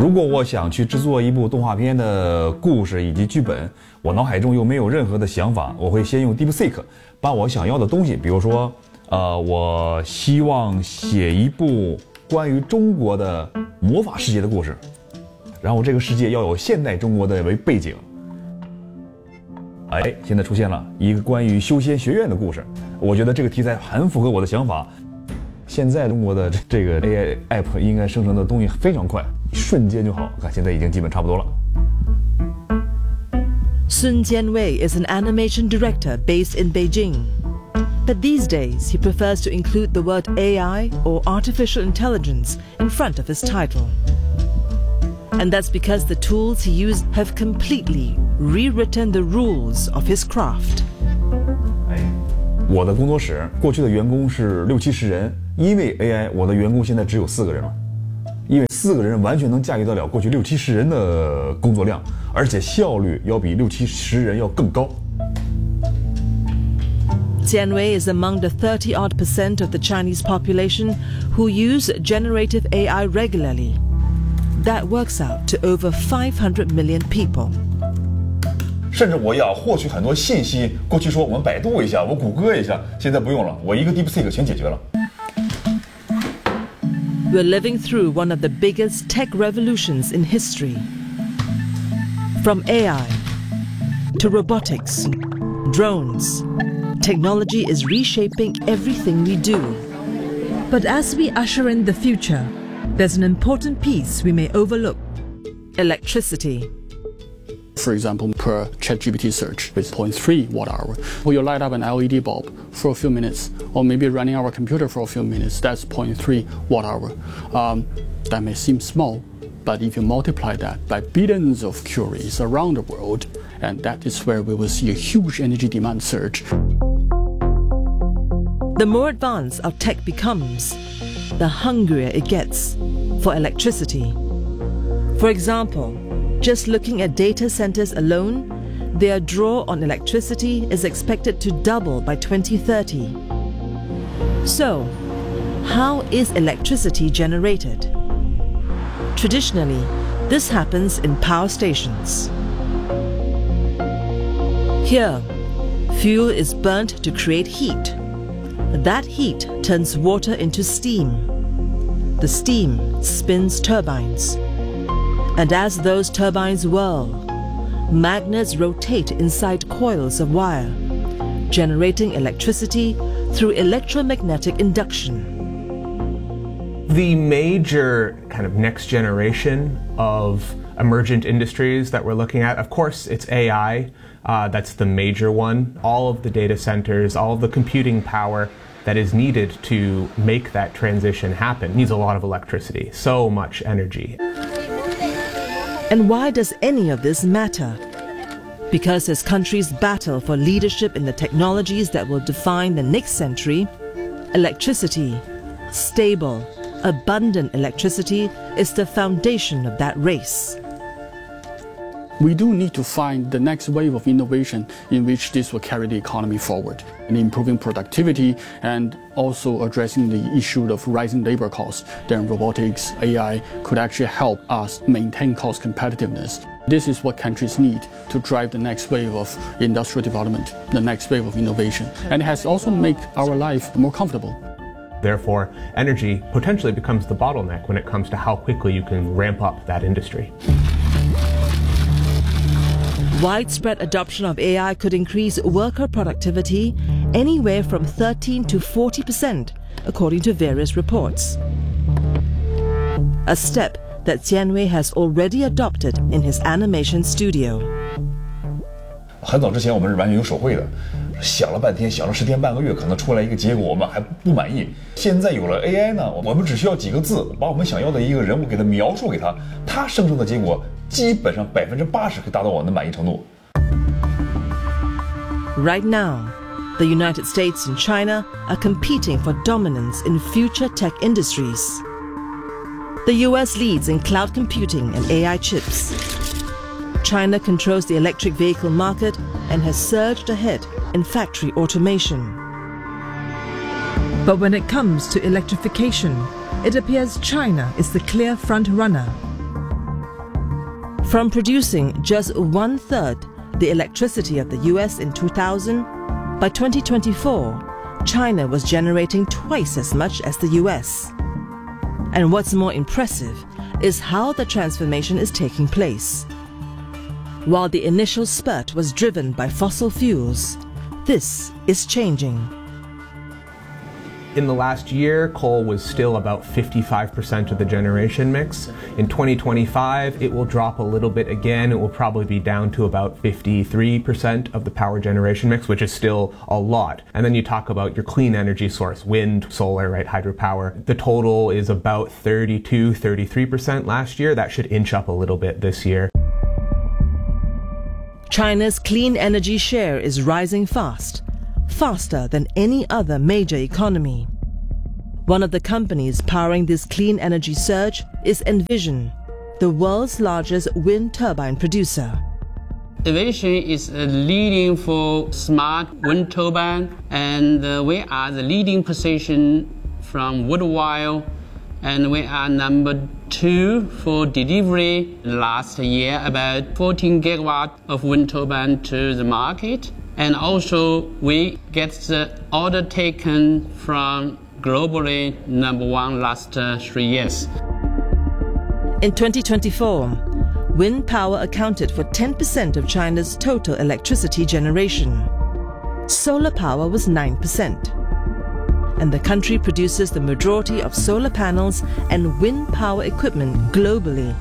如果我想去制作一部动画片的故事以及剧本，我脑海中又没有任何的想法，我会先用 DeepSeek 把我想要的东西，比如说，我希望写一部关于中国的魔法世界的故事，然后这个世界要有现代中国的为背景。现在出现了一个关于修仙学院的故事，我觉得这个题材很符合我的想法。现在中国的这个 AI app 应该生成的东西非常快，瞬间就好。看现在已经基本差不多了。 Sun Jianwei is an animation director based in Beijing. But these days, he prefers to include the word AI or artificial intelligence in front of his title. And that's because the tools he used have completely rewritten the rules of his craft. 我的工作室过去的员工是60-70人，因为 AI， 我的员工现在只有4个人了。因为4个人完全能驾驭得了过去60-70人的工作量，而且效率要比60-70人要更高。 Jianwei is among the 30-odd% of the Chinese population who use generative AI regularly. That works out to over 500 million people. 甚至我要获取很多信息，过去说我们百度一下，我谷歌一下，现在不用了，我一个 DeepSeek 全解决了。 We're living through one of the biggest tech revolutions in history. From AI to robotics, drones, technology is reshaping everything we do. But as we usher in the future, there's an important piece we may overlook: electricity. For example, per ChatGPT search with 0.3 watt-hour. Or you light up an LED bulb for a few minutes, or maybe running our computer for a few minutes, that's 0.3 watt-hour. That may seem small, but if you multiply that by billions of queries around the world, and that is where we will see a huge energy demand surge. The more advanced our tech becomes, the hungrier it gets for electricity. For example, just looking at data centers alone, their draw on electricity is expected to double by 2030. So, how is electricity generated? Traditionally, this happens in power stations. Here, fuel is burnt to create heat. That heat turns water into steam. The steam spins turbines. And as those turbines whirl, magnets rotate inside coils of wire, generating electricity through electromagnetic induction. The major kind of next generation of emergent industries that we're looking at, of course, it's AI. That's the major one. All of the data centers, all of the computing power that is needed to make that transition happen needs a lot of electricity, so much energy. And why does any of this matter? Because as countries battle for leadership in the technologies that will define the next century, electricity, stable, abundant electricity, is the foundation of that race. We do need to find the next wave of innovation in which this will carry the economy forward, and improving productivity and also addressing the issue of rising labor costs. Then robotics, AI could actually help us maintain cost competitiveness. This is what countries need to drive the next wave of industrial development, the next wave of innovation, and it has also made our life more comfortable. Therefore, energy potentially becomes the bottleneck when it comes to how quickly you can ramp up that industry. Widespread adoption of AI could increase worker productivity anywhere from 13 to 40%, according to various reports. A step that Jianwei has already adopted in his animation studio. 很早之前我们是完全有手绘的，想了半天，想了10天半个月，可能出来一个结果我们还不满意。现在有了 AI 呢，我们只需要几个字，把我们想要的一个人物给它描述给它，它生成的结果基本上80%可以达到我们的满意程度。 Right now, the United States and China are competing for dominance in future tech industries. The US leads in cloud computing and AI chips. China controls the electric vehicle market and has surged ahead in factory automation. But when it comes to electrification, it appears China is the clear front runner. From producing just 1/3 the electricity of the US in 2000, by 2024, China was generating twice as much as the US. And what's more impressive is how the transformation is taking place. While the initial spurt was driven by fossil fuels, this is changing. In the last year, coal was still about 55% of the generation mix. In 2025, it will drop a little bit again. It will probably be down to about 53% of the power generation mix, which is still a lot. And then you talk about your clean energy source, wind, solar, right, hydropower. The total is about 33% last year. That should inch up a little bit this year. China's clean energy share is rising fast, faster than any other major economy. One of the companies powering this clean energy surge is Envision, the world's largest wind turbine producer. Envision is leading for smart wind turbine, and we are the leading position from worldwide, and we are number 2 for delivery. Last year, about 14 gigawatt of wind turbine to the market. And also, we get the order taken from globally number 1 last 3 years. In 2024, wind power accounted for 10% of China's total electricity generation. Solar power was 9%. And the country produces the majority of solar panels and wind power equipment globally.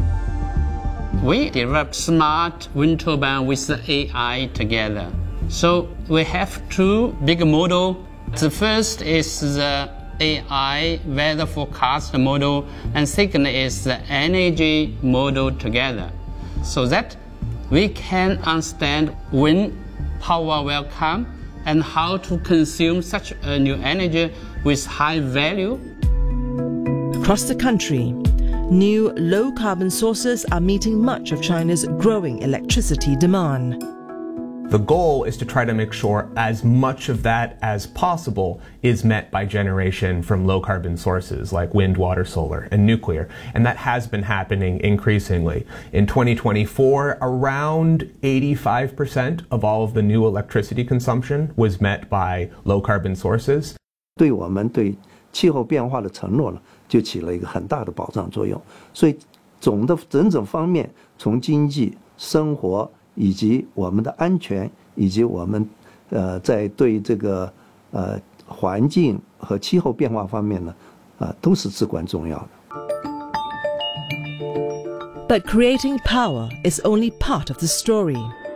We developed smart wind turbine with the AI together. So we have 2 big models. The first is the AI weather forecast model, and second is the energy model together, so that we can understand when power will come and how to consume such a new energy with high value. Across the country, new low-carbon sources are meeting much of China's growing electricity demand. The goal is to try to make sure as much of that as possible is met by generation from low-carbon sources like wind, water, solar, and nuclear. And that has been happening increasingly. In 2024, around 85% of all of the new electricity consumption was met by low-carbon sources. 对我们对气候变化的承诺呢，就起了一个很大的保障作用。所以整种方面，从经济、生活以及我们的安全，以及我们在对这个环境和气候变化方面呢，都是至关重要的。 But creating power is only part of the story.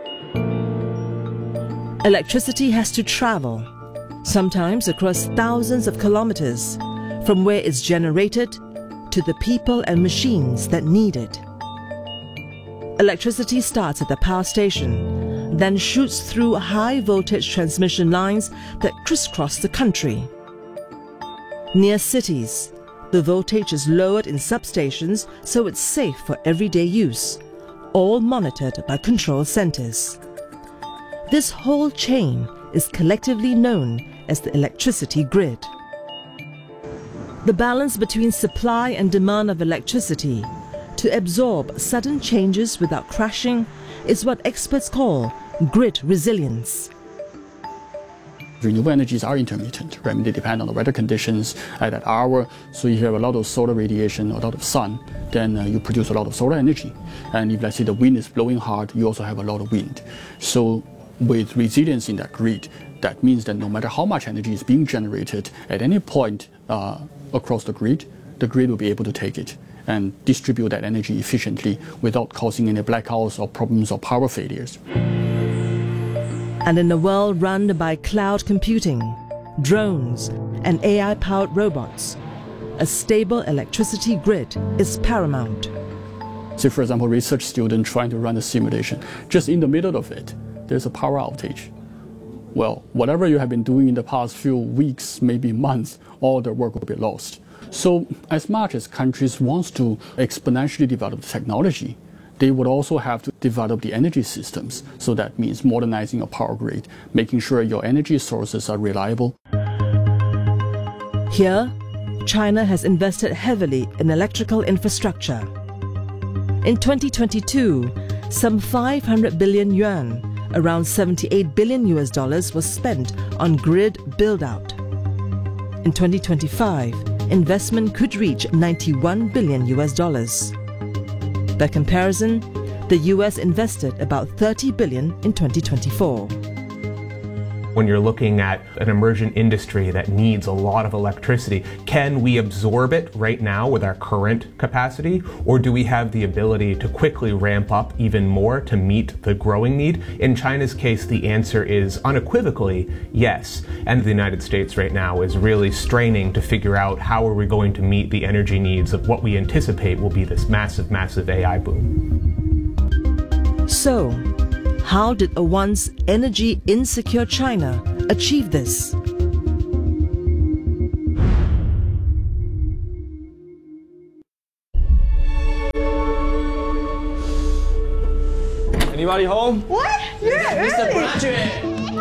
Electricity has to travel, sometimes across thousands of kilometers, from where it's generated to the people and machines that need it. Electricity starts at the power station, then shoots through high-voltage transmission lines that crisscross the country. Near cities, the voltage is lowered in substations so it's safe for everyday use, all monitored by control centers. This whole chain is collectively known as the electricity grid. The balance between supply and demand of electricity to absorb sudden changes without crashing is what experts call grid resilience. Renewable energies are intermittent, right? I mean, they depend on the weather conditions at that hour. So if you have a lot of solar radiation or a lot of sun, then you produce a lot of solar energy. And if, let's say, the wind is blowing hard, you also have a lot of wind. So with resilience in that grid, that means that no matter how much energy is being generated at any point across the grid will be able to take it and distribute that energy efficiently without causing any blackouts or problems or power failures. And in a world run by cloud computing, drones, and AI-powered robots, a stable electricity grid is paramount. Say, for example, a research student trying to run a simulation. Just in the middle of it, there's a power outage. Well, whatever you have been doing in the past few weeks, maybe months, all the work will be lost. So as much as countries want to exponentially develop the technology, they would also have to develop the energy systems. So that means modernizing your power grid, making sure your energy sources are reliable. Here, China has invested heavily in electrical infrastructure. In 2022, some 500 billion yuan, around $78 billion was spent on grid build-out. In 2025, investment could reach $91 billion. By comparison, the US invested about $30 billion in 2024. When you're looking at an emergent industry that needs a lot of electricity, can we absorb it right now with our current capacity? Or do we have the ability to quickly ramp up even more to meet the growing need? In China's case, the answer is unequivocally yes. And the United States right now is really straining to figure out how are we going to meet the energy needs of what we anticipate will be this massive, massive AI boom. So, how did a once energy insecure China achieve this? Anybody home? What? You're Mr. early. Graduate!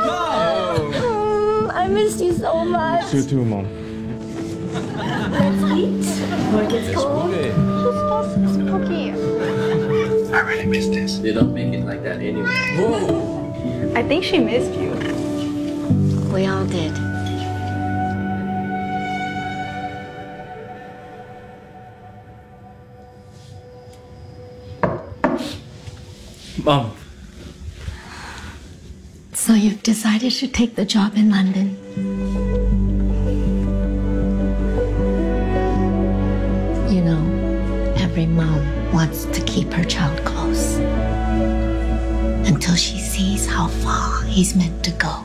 I missed you so much. You too, Mom. Let's eat. Work is cold. Just cookie. I really miss this. They don't make it like that anyway. Whoa! I think she missed you. We all did. Mom. So you've decided to take the job in London? You know, every mom wants to keep her child close until she sees how far he's meant to go.